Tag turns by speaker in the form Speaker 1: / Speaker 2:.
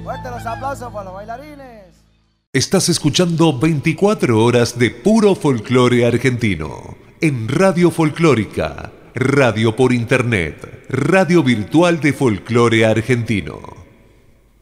Speaker 1: Fuerte los aplausos para los bailarines.
Speaker 2: Estás escuchando 24 horas de puro folclore argentino en Radio Folclórica, radio por internet, radio virtual de folclore argentino.